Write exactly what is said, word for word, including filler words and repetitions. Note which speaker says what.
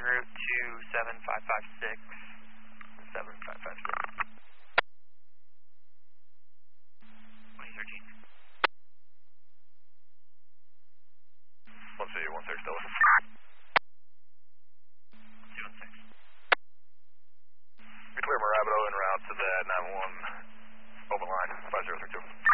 Speaker 1: route two seven five five six, seven five five six. twenty thirteen.
Speaker 2: one C, one six, Delta.
Speaker 1: two one six.
Speaker 2: We clear Marabido en route to the nine one one open line, five zero three two.